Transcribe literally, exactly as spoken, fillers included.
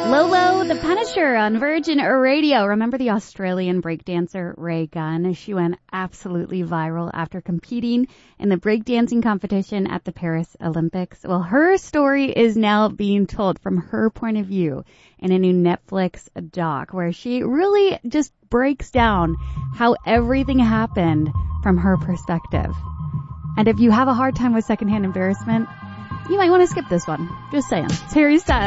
Lolo the Punisher on Virgin Radio. Remember the Australian breakdancer Ray Gunn? She went absolutely viral after competing in the breakdancing competition at the Paris Olympics. Well, her story is now being told from her point of view in a new Netflix doc where she really just breaks down how everything happened from her perspective. And if you have a hard time with secondhand embarrassment, you might want to skip this one. Just saying. It's Harry Styles.